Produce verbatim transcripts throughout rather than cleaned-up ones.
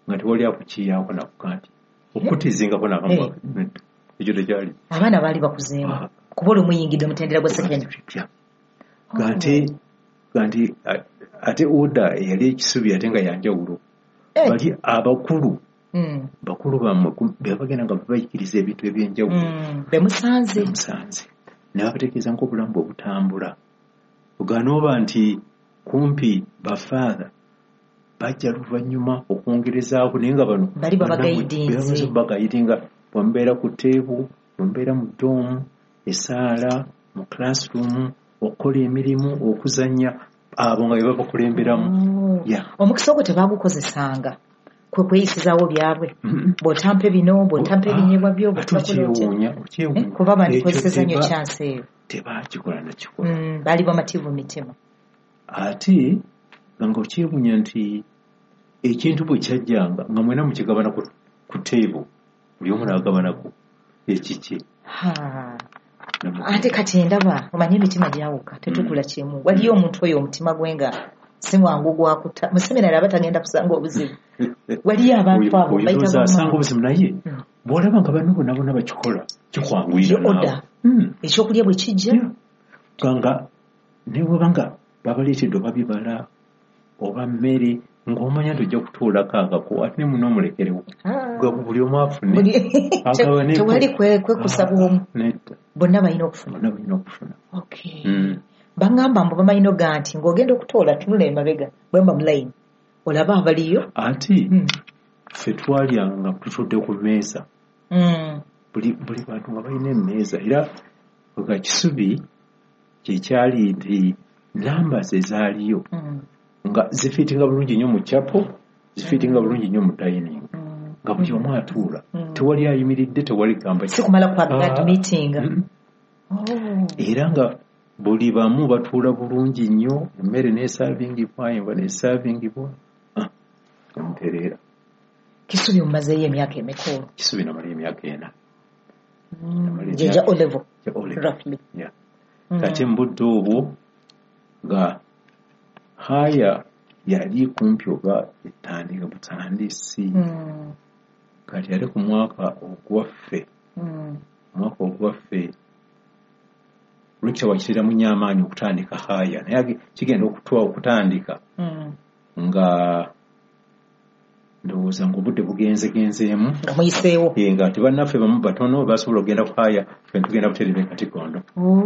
nga tewali akukiyaako nakukanti okutizingako nakamba ekyo tekyali abaana baali bakuzeemu kuba olumuyingidde mutendera gwa secondary gante ganti ate oda eyali ekisubi ate nga yanjawulo bali abakulu bakulu bammwe bebagenda nga babayikiriza ebintu ebyenjawulo bemusanze bemusanze naye babategeeza nk'obulamu bwe butambula oganooba nti kumpi bafaatha bajja luvannyuma okwongerezaako naye nga bano bali babagayidinze bagayidinga bwambeera ku teebu bwambeera mu doomu esaala mu classroom okukola emirimu okuzannya abo nga bye babakulemberamu omukisa ogwo tebagukozesanga kwe kweyisizaawo byabwe bw'otampa bino bw'otampa ebinyebwa byo kuba bandikozeseza nnyo kyansi eyo tebakikola nakikola baali bamativu mitima ate nga okyewuunya nti ekintu bwe kyajjanga nga mwena mukigabana ku teebu buli omu naagabanako ekiki ate kati ndaba omanyi emitima gyawuka tetukula kimu waliyo omuntu oyo omutima gwe nga si mwangu gwakuta mu seminari aba tagenda kusanga obuzibu waliyo abantu abo bayitaasanga obuzibu naye bw'olaba nga banno bonna bonna bakikola kikwanguyira oda ekyokulya bwe kijja nga ne bweba nga babaleetedde oba bibala oba mmere ng'omanya nti ojja kutuulako akako ate ne muno omulekerewo buli omu afune tewali kwekusa bwomu bonna balina okufuna bonna balina okufuna bangamba mbu bamalina oga nti ng'ogenda okutoola tunula emabega bwemba mulayini olaba abaliyo ati ffe twalyanga tutudde ku mmeeza buli bantu nga balina emmeeza era nga kisubi kyekyali nti namba ze zaaliyo nga zifiitinga bulungi nnyo mu chapo zifiitinga bulungi nnyo mu dining nga buli omu atuula tewali ayimiridde tewali gamba si kumala kwa meeting era nga buli bamu batuula bulungi nnyo emmere neesaavingibwa enva neesaavingibwa omutereera kisubi omumazeeyo emyaka emeka olwo kisubi namala emyaka ena jeja olevo kati mbudde obwo nga haya yali kumpi oba etandika butandisi kati yali ku mwaka ogwaffe mwaka ogwaffe lukiwa kirira munya amaanyi okutandika haya naye kigenda okutwa okutandika nga ndowooza ng'obudde bugenzegenzeemu nga muyiseewo nga ati bannaffe bamu batono basobola okugenda ku haya fe tugenda butereve katigondo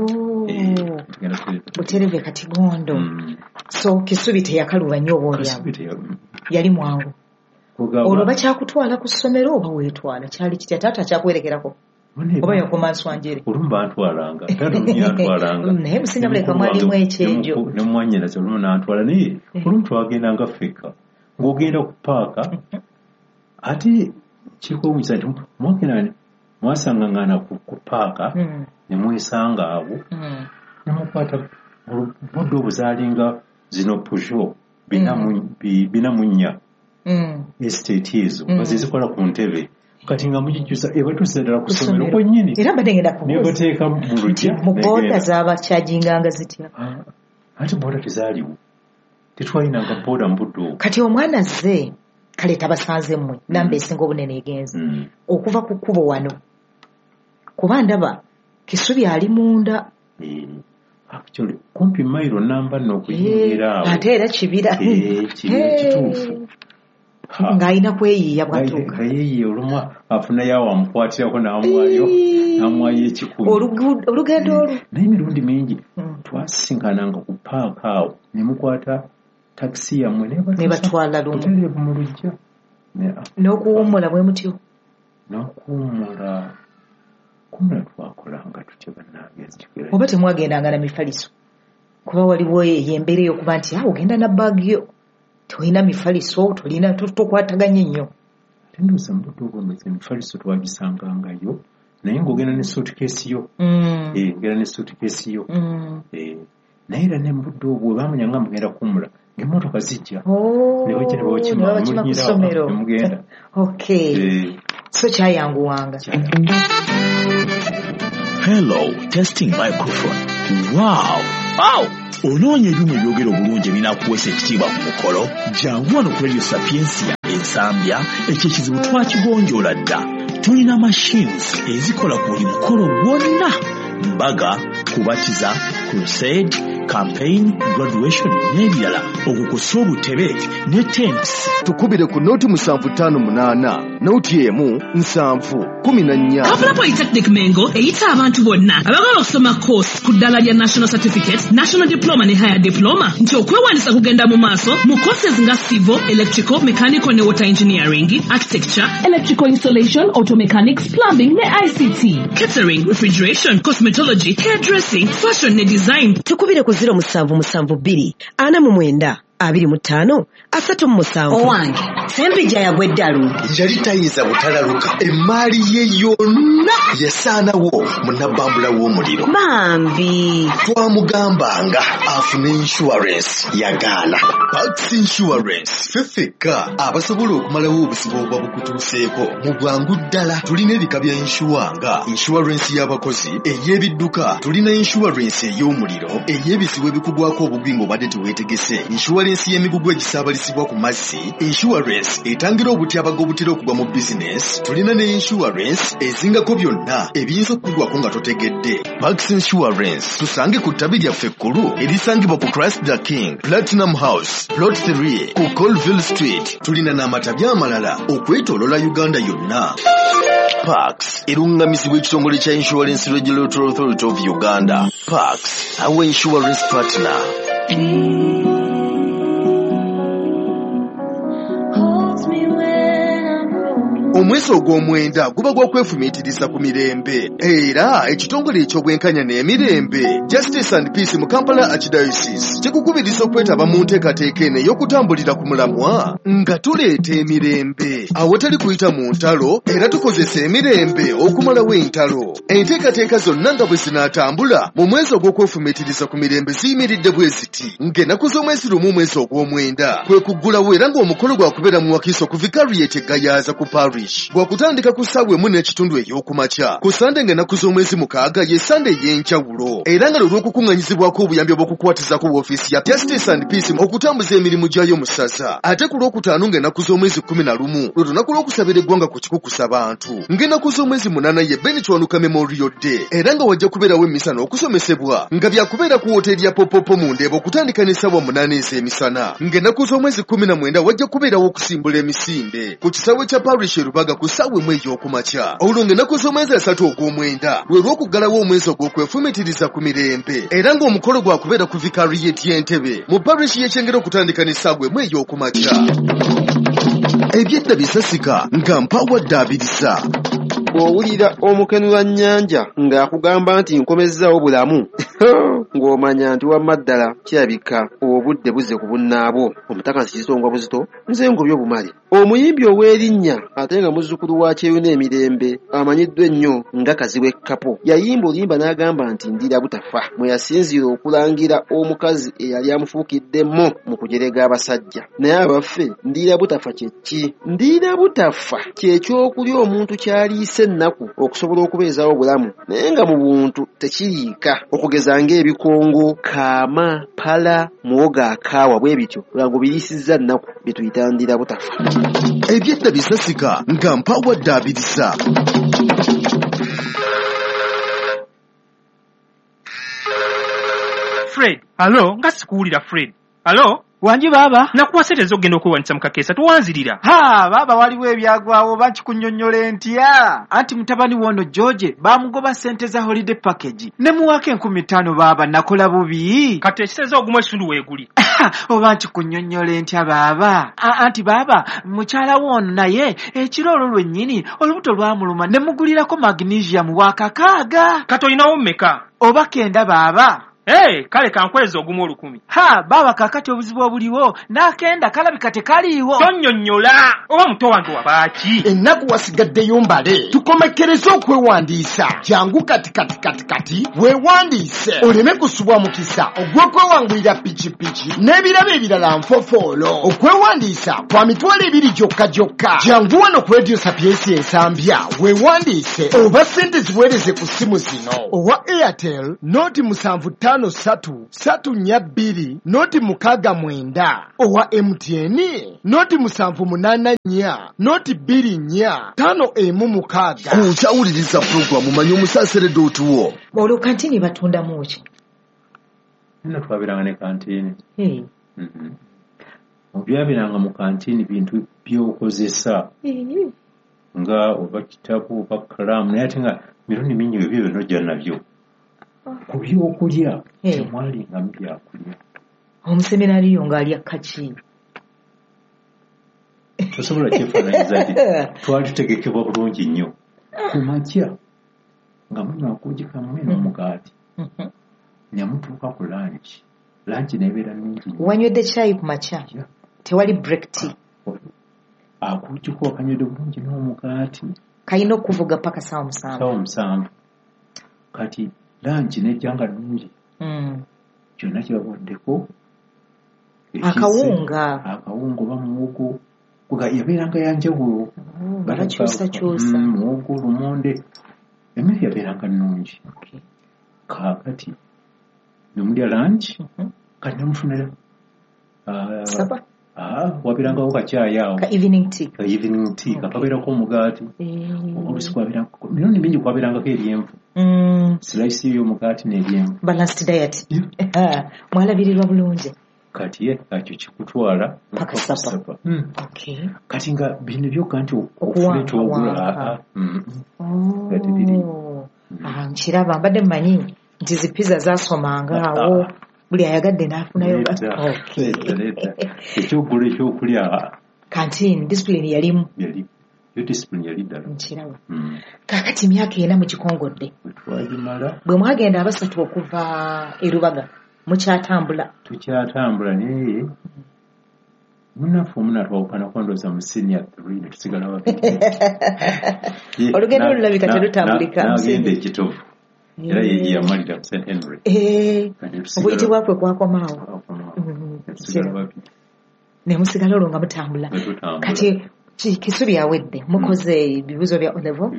butereve katigondo so kisubi teyakaluba nnyo oba olyamu yali mwangu olwo bakyakutwala ku ssomero oba weetwala kyali kitya taata kyakwerekerako oba yakoma nswanjere olumu bantwalanga ntwalanga naye musinga buleka mwalimu ekyenjo ne mwannyinaze olumu nantwala naye olumu twagendanga ffeka ng'ogenda ku paaka ate kikuwunyisa nti mwagenani mwasangangana ku paaka ne mwesanga abo ne mukwata budde obuzaalinga zino pujo bina mu nnya estate ezo bazizikola ku ntebe kati nga mujijjusa ebatuusa ddala ku ssomero kwennyini era mbadde ngenda nebateeka mu lujja mu booda zaabakyajinganga zitya ate booda tezaaliwo tetwalinanga booda mu budde obwo kati omwana zze kale tabasanze mmwe namba esinga obunene egenze okuva ku kkubo wano kuba ndaba kisubi ali munda actually kumpi mayiro namba nno okuyingira awo ate era kibira kituufu ng'alina kweyiiya bwatuuka yeyiiya olumu afunayo awo amukwatirako n'amwayo n'amwayo ekikumi olugendo olwo naye emirundi mingi twasisinkananga ku paaka awo ne mukwata takisi yammwe ne batwala lumu butereevu mu lujja n'okuwummula bwe mutyo n'okuwummula kumula twakolanga tutya bannange oba temwagendanga na mifaliso kuba waliwo ey'embeera ey'okuba nti awo ogenda na baagi yo tolina mifaliso tolina tokwataganye nnyo ate ndowooza mu budde obwomezi emifaliso twagisangangayo naye ng'ogenda ne suutikeesi yo ngenda ne suutikeesi yo naye era ne mu budde obwo baamanya nga mugenda kuwummula ng'emmotoka zijja nebajja ne bawakima ku ssomero mugenda so kyayanguwanga. Hello, testing microphone. Wow! Wow! Onoonya ebyuma ebyogera obulungi ebinakuweesa ekitiibwa ku mukolo? Jangu wano ku Radio Sapiensia ensambya ekyo ekizibu twakigonjoola dda. Tulina machines ezikola ku buli mukolo gwonna: mbaga, kubatiza, crusade, campaign, graduation n'ebirala. Okukusa obutebe ne tents. Tukubire ku noti musanvu ttaano munaana noti emu nsanvu kumi na nnya. Kampala Polytechnic Mengo eyita abantu bonna abagala okusoma course ku ddala lya national certificate, national diploma ne higher diploma nti okwewandiisa kugenda mu maaso mu courses nga civil, electrical, mechanical ne water engineering, architecture, electrical installation, auto mechanics, plumbing ne I C T, catering, refrigeration, cosmetology, hairdressing, fashion ne design. Tukubire ku ziro musanvu musanvu bbiri ana mu mwenda abiri mu ttaano asatu mu musanvu. Owange sempija yagwe ddalu yali tayinza butalaluka emmaali ye yonna yasaanawo munabbambula w'omuliro. Bambi twamugambanga afune insurance yagaana. Pax Insurance fefeka abasobola okumalawo obuzibu obuba bukutuuseeko mu bwangu ddala. Tulina ebika bya inshuwa nga insurance y'abakozi, ey'ebidduka, tulina insurance ey'omuliro, ey'ebizibu ebikugwako obugwi ng'obadde teweetegese, insurance y'emigugu egisaabalisibwa ku mazzi, insurance etangira obutyabaga obutera okugwa mu business. Tulina ne insurance ezingako byonna ebiyinza okukugwako nga totegedde. Pax Insurance tusange ku ttabi lyaffe ekkulu erisangibwa ku Christ the King, Platinum House, Plot three ku Colville Street. Tulina n'amatabi amalala okwetoolola Uganda yonna. Pax erungamizibwa ekitongole kya Insurance Regulatory Authority of Uganda. Pax, our insurance partner. Omwezi ogw'omwenda guba gw'okwefumiitiriza ku mirembe era ekitongole eky'obwenkanya n'emirembe Justice and Peace mu Kampala Archdiocese kikukubiriza okwetaba mu nteekateeka eno ey'okutambulira ku mulamwa nga tuleeta emirembe awatali kuyita mu ntalo era tukozesa emirembe okumalawo entalo. Enteekateeka zonna nga bwe zinaatambula mu mwezi ogw'okwefumiitiriza ku mirembe ziyimiridde bwe ziti ng'ennaku z'omwezi lumu omwezi ogw'omwenda kwe kuggulawo era ng'omukolo gwakubeera mu Wakiso ku Vicariate Gayaza ku Parish gwakutandika ku ssaawa emu n'ekitundu ey'okumakya ku Sande ng'ennaku z'omwezi mukaaga ye Sande ey'enjawulo era nga lw'okukuŋŋanyizibwako obuyambi obw'okukwatiza ku woofiisi ya Justice and Peace okutambuza emirimu gyayo mu ssaza. Ate ku lwokutaano ng'ennaku z'omwezi kkumi na lumu lwe lunaku lw'okusabira eggwanga ku kikukusa bantu, ng'ennaku z'omwezi munaana ye Benitwanuka Memorial Day era nga wajja kubeerawo emisa n'okusomesebwa nga byakubeera ku woteeri ya Popopo mu Ndeeba okutandika n'essaawa munaana ez'emisana, ng'ennaku z'omwezi kkumi na mwenda wajja kubeerawo okusimbula emisinde ku kisaawe kya Parish Rubaga ku ssaawa emu ey'okumakya. Olwo ng'ennaku z'omwezi asatu ogw'omwenda lwe lw'okuggalawo omwezi ogw'okwefumiitiriza ku mirembe era ng'omukolo gwakubeera ku Vicariate y'Entebbe mu Parish y'Ekyengera okutandika n'essaawa emu ey'okumakya. Ebyedda bisasika nga mpawadde abiriza. Bw'owulira omukenula nnyanja ng'akugamba nti nkomezzaawo bulamu ng'omanya nti wamma ddala kirabika obudde buzze ku bunnaabwo. Omutaka Kisonga Buzito nze ngobyo bumali. Omuyimbi ow'erinnya ate nga muzzukulu wa Kyeyo n'Emirembe amanyiddwa ennyo nga Kaziwe Kapo yayimba oluyimba n'agamba nti ndira butafa mwe yasinzira okulangira omukazi eyali amufuukiddemmo mu kujerega abasajja. Naye abaffe ndira butafa kye ki? Ndira butafa kye ky'okulya omuntu kyaliise ennaku okusobola okubeezaawo obulamu naye nga mu buntu tekiriika, okugeza ng'ebikongo, kaama, pala, muwogo akaawa bwe bityo lwangu biriisizza nnaku bye tuyita ndira butafa. Ebyedda bisasika nga mpawadde abiriza. Fred, alo, nga sikuwulira Fred. Alo? Wanji baba? Nakuwaseteeza okugenda okwewanisa mu kakeesa tuwanzirira. Ha, baba waliwo ebyagwawo bakikunnyonnyola ntya. Anti mutabani wono George bamugoba ssente za holiday package. Ne muwaka enkumi ttaano baba nakola bubi. Kati ekiseza ogumu ekitundu weeguli. Oba nkikunyonnyola ntya baba. Anti baba mukyala wono naye ekiro olwo lwennyini olubuto lwamuluma ne mugulirako magnesium wakakaaga. Kati olinawo mmeka? Oba kenda baba. Hey, kale kankweza ogumu olukumi. Ha, baba kakati obuzibu obuliwo n'akenda kalabika tekaliiwo. Tonnyonnyola oba muto wange wabaaki. Ennaku wasigaddeyo mbale tukomekereze okwewandiisa. Jangu kati kati kati kati weewandiise oleme kusubwa mukisa ogw'okwewangulira pikipiki n'ebirabo ebirala nfofoolo. Okwewandiisa kwa mitwalo ebiri gyokka gyokka. Jangu wano ku Radio Sapiensi ensambya weewandiise oba ssente ziweereze ku ssimu zino owa Airtel noti musanvu ttaano ttaano ssatu ssatu nnya bbiri noti mukaaga mwenda owa M T N noti musanvu munaana nnya noti bbiri nnya ttaano emu mukaaga. kukyawuliriza pulogulamu manyi omusaasere dootuwo. olwo kantini batundamu ki? nno twabiranga ne kantini. Hey. Mm-hmm. Obyabiranga mu kantini bintu byokozesa Hey. nga oba kitabu oba kalaamu naye ate nga mirundi mingi ebyo byenojja nabyo ku byokulya temwalingamu byakulya. Omuseminariyo ng'alya kaki? tosobola kyefaananyiza nti twali tutegekebwa bulungi nnyo ku makya nga munywa akuugi kamwe n'omugaati nemutuuka ku lanchi lanchi nebeera nnungi. wanywedde kyayi ku makya tewali break tea? akuugi ko akanywedde bulungi n'omugaati kayina okuvuga paka saawa musanvu. saawa musanvu kati lanchi nejjanga nnungi kyonna kyebabaddeko akawunga akawunga oba muwogo yabeeranga yanjawulo balakyusakyusa muwogo lumonde emmere yabeeranga nnungi. kaakati nemulya lanchi kati nemufunira saba wabeerangawo kakyayi awo ka evening tea ka evening tea kakabeerako omugaati olusi kwabeerangako mirundi mingi kwabeerangako eryenvu slice y'omugaati n'eryenvu balanced diet. mwalabirirwa bulungi kati ekyo kikutwala paka sapa. kati nga bino byokka nti okufuna ekyogula kati biri nkiraba mbadde mmanyi nti zipiza zasomanga awo buli ayagadde n'afunayo. ekyogula ekyokulya kantini disipulini yalimu yo disipulini yali ddala nkiraba. kaakati myaka ena mugikongodde twagimala bwe mwagenda abasatu okuva erubaga mukyatambula? tukyatambula naye munaffe omuna twawukanako ndooza mu senior three netusigala babiri. olugendo olulabika terutambulika. n'agenda ekitovu era ye yamalira mu St Henry. obuyitibwa kwe kwakomaawo ne musigala olwo nga mutambula. kati kisubi awedde mukoze ebibuzo bya olevo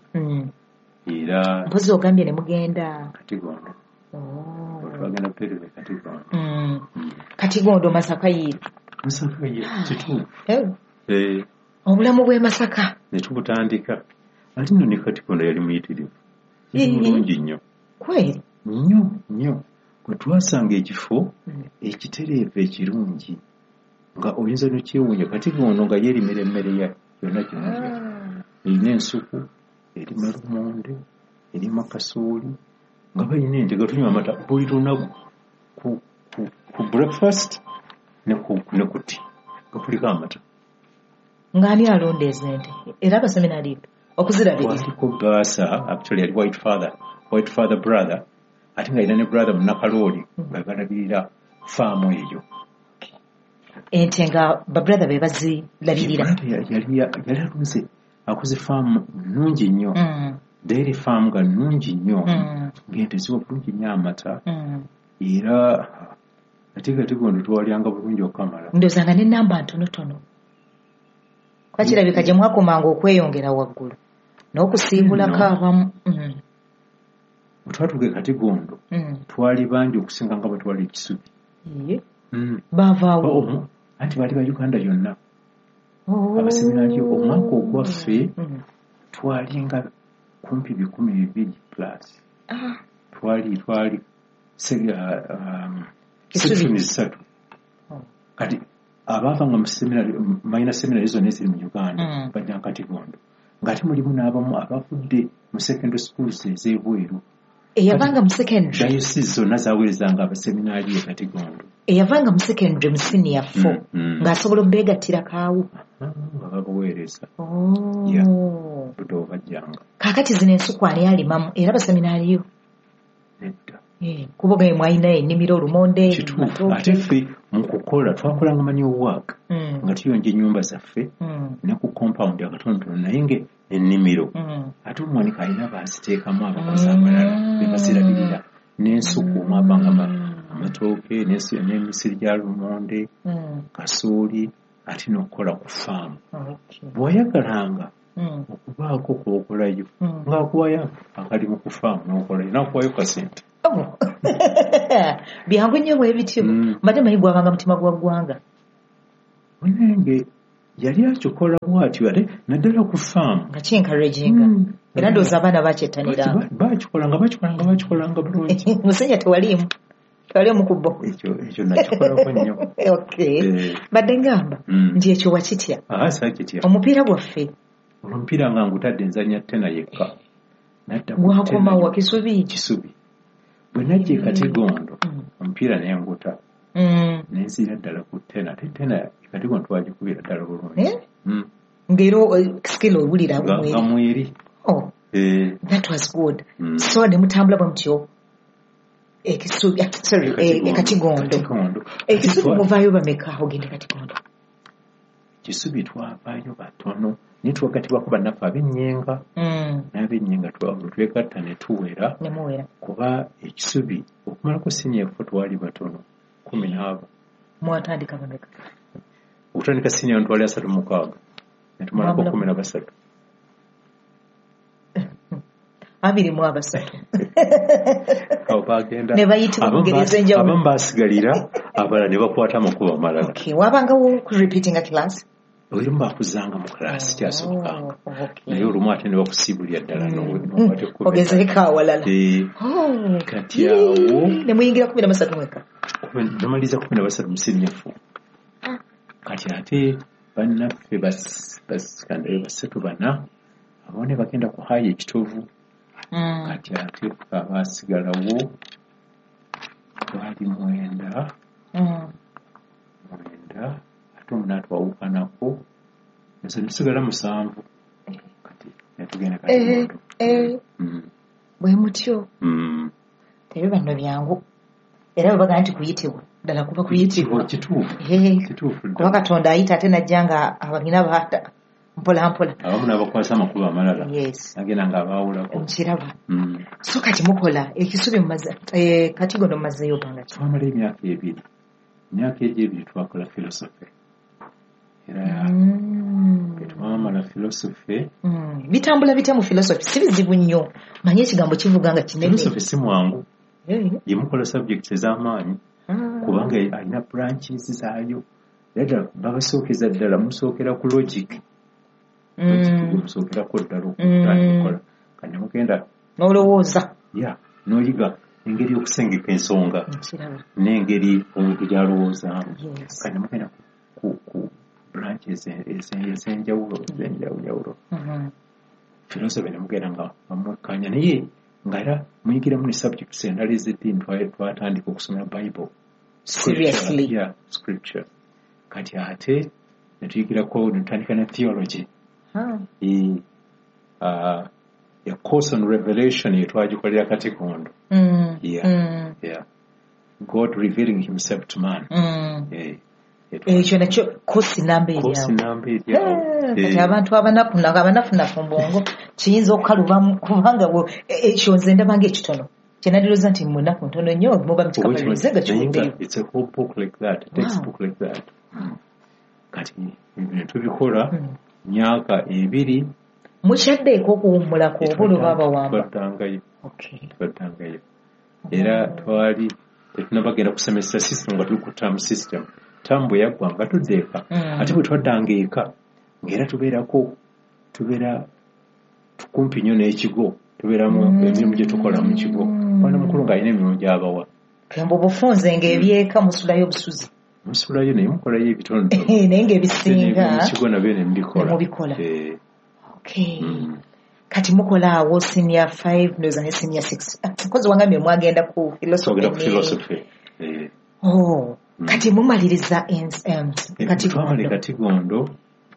era mpozi ogambye ne mugenda Katigondo. twagenda perere Katigondo. Katigondo Masaka yiiri. Masaka yiiri kituufu. obulamu bw'e Masaka ne tubutandika ate nno ne Katigondo yali muyitirivu mulungi nnyo kweri nnyo nnyo kwe twasanga ekifo ekitereevu ekirungi nga oyinza nokyewuunya. Katigondo nga yeerimira emmere ya yonna gyonna erina ensuku erima lumonde erima kasooli nga balina ente gatunywa amata buli lunaku ku breakfast ne ku tea gakuliko amata. ng'ani alonda ezo ente era abaseminari okuzirabirira? waliko baasa actually yali white father white father brother ate nga alina ne brother munakalooli nga balabirira faamu eyo. ente nga babrother be bazirabirira? yali alunze akoze faamu nnungi nnyo dairy farm nga nnungi nnyo ng'ente ziwa bulungi nnyo amata era ate Katigondo twalyanga bulungi okamala. ndowooza nga n'ennamba ntonotono kakirabika gye mwakomanga okweyongera waggulu n'okusiibulako abamu. bwetwatuuka e Katigondo twali bangi okusinga nga batwala ekisubi. baavaawo anti baali ba Uganda yonna. abaseminari omwaka ogwaffe twalinga kumpi bikumi bibiri plus. twali twali sekishoni zisatu. kati abaavanga mu seminari mayina seminari zonna eziri mu Uganda bajja Katigondo ng'ate mulimu n'abamu abavudde mu secondary schools ez'ebweru. eyavanga mu secondary diocese zonna zaaweerezanga abaseminari e Katigondo. eyavanga mu secondary mu senior four ng'asobola obeegattira kaawo nga babuweereza budde bajjanga. kaakati zino ensuku ani alimamu era abaseminariyo? nedda kuba ge mwalina ennimiro olumonde kituufu. ate ffe mu kukola twakolanga mani owaaka nga tuyonja ennyumba zaffe ne ku compound akatonotono naye nge ennimiro ate omwanika alina baziteekamu abakozi abalala be bazirabirira n'ensuku omwabanga amatooke n'emisiri gya lumonde kasooli ate n'okukola ku faamu. bw'oyagalanga okubaako kwokolayo ng'akuwayo akali mu kufaamu n'okolayo n'akuwayo kasente. byangu nnyo bwe bityo mbadde manyi gwabanga mutima gwa ggwanga Munenge yali akikola bw'atyo ate naddala ku faamu nga kyenkarejinga era ndowooza abaana bakyettaniranga bakikolanga bakikolanga bakikolanga bulungi musenya tewaliimu tewaliimu ku bo ekyo nakikolako nnyo badde ngamba nti ekyo wakitya saakitya omupiira gwaffe omupiira nga ngutadde nzanya ttena yekka gwakomawa kisubi kisubi bwe najja e Katigondo omupiira naye nguta nensiira ddala ku ttena ate ttena Katigondo twagikubira ddala bulungi ng'era sikilo owulira nga mweri that was good so ne mutambula bwe mutyo ekisubi sorry Katigondo ekisubi muvaayo bameka ogende Katigondo kisubi twavaayo batono naye twagattibwako bannaffe ab'ennyenga n'ab'ennyenga twegatta ne tuwera kuba ekisubi okumalako sinyeefo twali batono kumi n'abo mwatandika bameka okutandika siniya ntwali asatu mukaaga ne tumalako kumi na basatu abiri mu abasatu awo bagenda ne bayita obugereza enjawulo abamu baasigalira abalala ne bakwata amakubo amalala wabangawo ku repeating a class olumu bakuzanga mu class kyasomokanga naye olumu ate ne bakusiibulya ddala ogezeeko awalala kati awo ne muyingira kumi na basatu mweka namaliza kumi na basatu musinyefu kati ate bannaffe basikandale basatu bana abo ne bagenda ku haya ekitovu kati ate abasigalawo twali mwenda mwenda ate omuna twawukanako nze tusigala musanvu kati netugenda Katigondo bwe mutyo tebyo bano byangu era bwe bagamba nti kuyitibwa ddala kuba kuyitibwa kituufu kuba Katonda ayita ate najja nga abagina baata mpola mpola abamu n'abakwasa amakubo amalala agenda nga abaawulako nkiraba so kati mukola ekisubi mumaze Katigondo mumazeeyo banga twamala emyaka ebiri emyaka egyo ebiri twakola philosophy era twamala philosophy bitambula bitya mu philosophy si bizibu nnyo manye ekigambo kivuga nga kinene philosophy si mwangu yemukola subjects ez'amaanyi kubanga alina branches zaayo era babasookeza ddala musookera ku logic musokerako ddala okutandikola kati mugenda n'olowooza ya n'oyiga engeri y'okusengeka ensonga n'engeri omuntu gy'alowoozaamu kati mugenda ku branches ez'enjawulo ez'enjawulo philosophy ne mugenda nga bamukkanya naye nga era muyigiramu ne subjects endala ez'eddiini twatandika okusomera Bible seriously yeah scripture kati ate ne tuyigirako ne tutandika ne theology e uh a course on revelation yetwagikolera Katigondo yeah yeah God revealing himself to man ekyo nakyo kosi namba eryawo kosi namba eryawo kati abantu abanafuna abanafunafu mbongo kiyinza okukalubamu kubanga ekyo nze ndabanga ekitono kyenadiroza nti munaku ntono nnyo muba mukikamalirize nga kiwumbeyo it's a whole book like that a textbook like that kati tubikola myaka ebiri mukyaddeeko okuwummulako oba olwo babawamba twaddangayo twaddangayo era twali tetunabagenda kusomesa system nga tuli ku term system term bwe yaggwa nga tuddeeka ate bwe twaddanga eka ng'era tubeerako tubeera tukumpi nnyo n'ekigo tubeeramu emirimu gye tukola mu kigo mwana mukulu ng'alina emirimu gy'abawa kemba obufunze ng'ebyeka musulayo obusuzi musulayo naye mukolayo ebitonotono naye ng'ebisinga ekigo nabyo ne mbikola mubikola kati mukola awo senior five ndoza ne senior six kozi wangambye mwagenda ku philosophy oh kati mumaliriza kati twamale Katigondo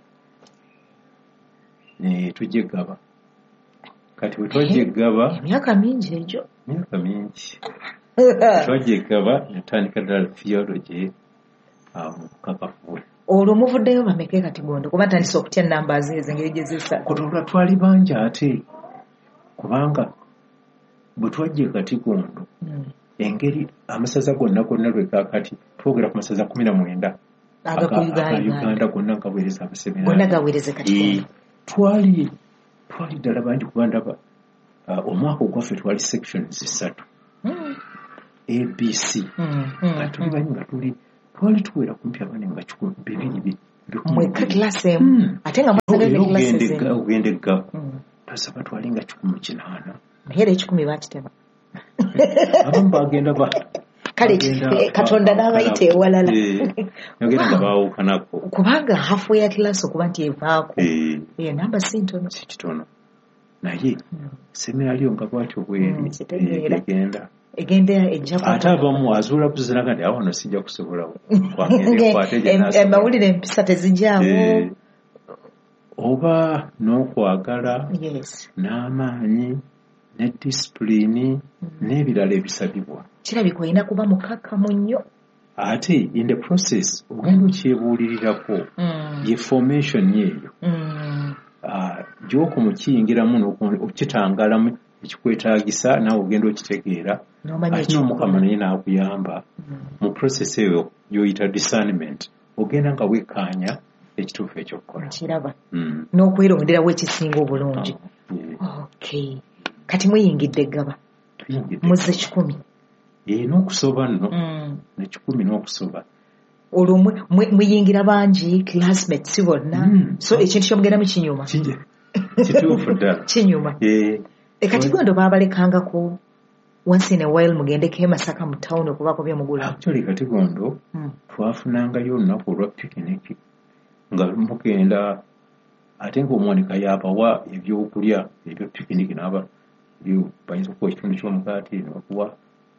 ne tujegaba kati bwe twajegaba emyaka mingi egyo emyaka mingi twajegaba netandika ddala theology awo kakafuwe olwo muvuddeyo bameke Katigondo kuba tandisa okutya namba ezengeri gye zisa kutolwa twali bangi ate kubanga bwe twajja Katigondo engeri amasaza gonna gonna lwe gaakati twogera ku masaza kumi na mwenda aga gonna gaweereza abaseminari Katigondo twali twali ddala bangi kuba ndaba omwaka ogwaffe twali sections ssatu A B C nga tuli banyi nga tuli twali tuwera kumpi abaana nga kikumi bibiri mweka class emu ate nga mwagala classes emu ogende ga tasaba twali nga kikumi kinaana naye ekikumi bakitema abamu bagenda ba kale katonda n'abayita ewalala yogera nga baawukanako kubanga hafu ya class okuba nti evaako eyo namba si ntono si kitono naye seminariyo nga bwatyo bweri egenda egenda ejja ate abamu azuula buziraga nti awo no sijja kusobolawo amawulire empisa tezijjaawo oba n'okwagala n'amaanyi ne disipulini n'ebirala ebisabibwa kirabika olina kuba mukakkamu nnyo ate in the process ogenda okyebuulirirako ye formation yeeyo gy'oko mukiyingiramu okitangalamu ekikwetaagisa naawe ogenda okitegeera ate n'omukama naye n'akuyamba mu process eyo yoyita discernment ogenda nga wekkaanya ekituufu ekyokukola kiraba n'okweronderawo ekisinga obulungi okay kati muyingidde eggaba muze kikumi n'okusoba nno nekikumi n'okusoba olwo muyingira bangi classmates si bonna so ekintu kyomugeramu kinyuma kituufu ddala kinyuma kati gondo baabalekangako once in a while mugendeko e Masaka mu town okubaako byomugula actually kati gondo twafunangayo olunaku olwa picnic nga mugenda ate ng'omuwanika yaabawa ebyokulya ebyo picnic n'aba bayinza okuwa ekitundu ky'omugaati ne bakuwa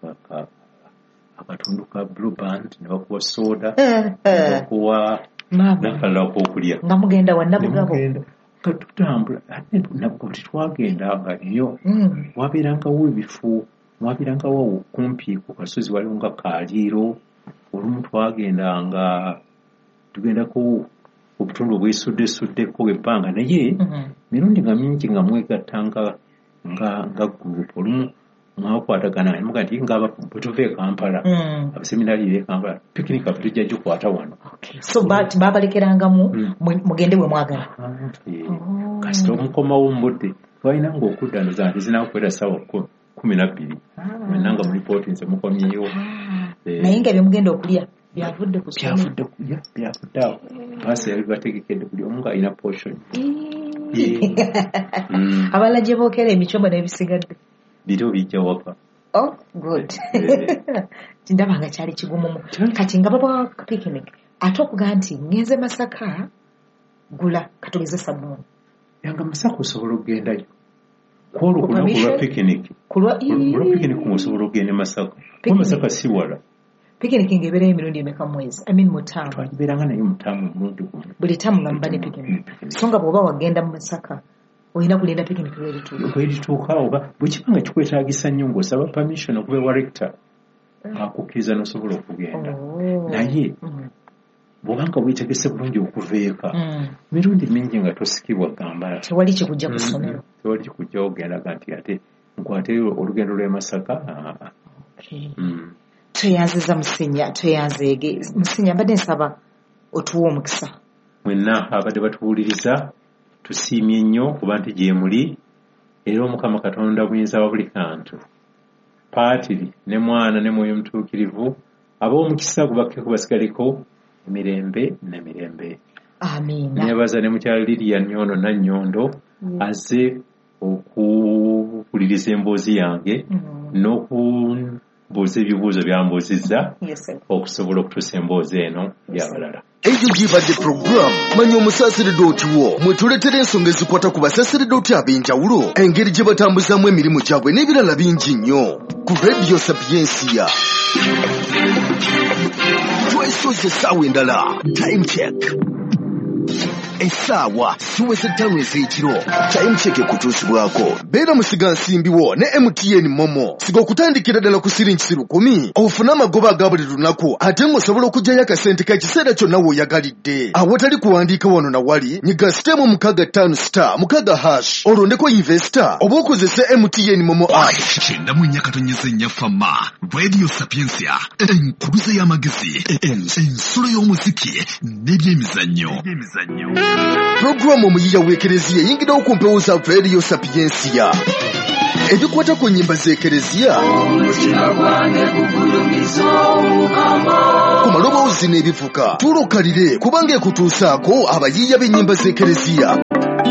akatundu ka blue band ne bakuwa soda ne bakuwa nakalala k'okulya nga mugenda wannabugabo nga tutambula ate nabwo tetwagendanga nnyo wabeerangawo ebifo wabeerangawo kumpi ku kasozi waliwo nga kaaliiro olumu twagendanga tugendako obutundu obwesuddesuddeko ebbanga naye mirundi nga mingi nga mwegattanga nga nga gurupu olumu mwakwatagana nemuga nti nga bwe tuva e Kampala abaseminari b'e Kampala pikinika bwe tujja gikwata wano so baabalekerangamu mugende bwe mwagala kasita omukomawo mu budde twalinanga okudda ndoza nti zinakukwera ssaawa kumi na bbiri mwenna nga mu lipooti nze mukomyeyo naye nga byemugenda okulya byavudde ku byavudde kulya byavudde awo baasi yali bategekedde buli omu ng'alina potion abala gye bookera emicomo n'ebisigadde biro bijja waka oh good ndaba nga kyali kigumumu kati nga baba picnic ate okuga nti ngenze Masaka gula katugeze sabbuuni yanga Masaka osobola okugendayo kwolwo kunaku lwa picnic kulwa picnic osobola okugenda Masaka kuba Masaka si wala picnic ng'ebeerayo emirundi emeka mwezi I mean mutamu twagibeeranga naye mutamu omulundi gumu buli tamu nga muba ne picnic so nga bw'oba wagenda mu Masaka olina kulinda picnic lwerituuka oba bwe kiba nga kikwetaagisa nnyo ng'osaba permission okuba ewa rector akukkiriza n'osobola okugenda naye bw'obanga weetegese bulungi okuva eka mirundi mingi nga tosikibwa gamba tewali kikujja ku ssomero tewali kikujja ogendaga nti ate nkwateyo olugendo lw'e Masaka tweyanziza Musinya tweyanzeege Musinya mbadde nsaba otuwa omukisa mwenna abadde batuwuliriza tusiimye nnyo kuba nti gye muli era Omukama Katonda buyinza wa buli kantu paatiri ne mwana ne mwoyo mutuukirivu ab'omukisa gubakke kubasigaliko emirembe n'emirembe amiina nebaza ne mukyala Lidia Nyono Nannyondo azze okuwuliriza emboozi yange n'okubuuza ebibuuzo byambuuzizza okusobola okutuusa emboozi eno y'abalala eyo gibadde puroguramu manya omusaasiridde otiwo mwetuleetera ensonga ezikwata ku basaasiridde oti ab'enjawulo engeri gye batambuzamu emirimu gyabwe n'ebirala bingi nnyo ku Radio Sapiensia twesoze essaawa endala time check essaawa siweze ttaano ez'ekiro time check ekutuusibwako beera musiga nsimbiwo ne M T N Momo siga okutandikira ddala ku siringi lukumi ofune amagoba aga buli lunaku ate ng'osobola okugyayo akasente ka kiseera kyonna w'oyagalidde awatali kuwandiika wano na wali nyiga sitemu mukaaga ttaano star mukaaga hash olondeko investor oba okozese M T N Momo app kyenda mu nnyakatonyeza ennyafama Radio Sapiensia enkuluze y'amagezi ensulo y'omuziki n'ebyemizannyo Programu omuyiya w'ekereziya eyingirawo ku mpewo za Radio Sapiensia ebikwata ku nnyimba z'ekereziya ku maloboozi n'ebivuga tulokalire kubanga ekutuusaako abayiiya b'ennyimba z'ekereziya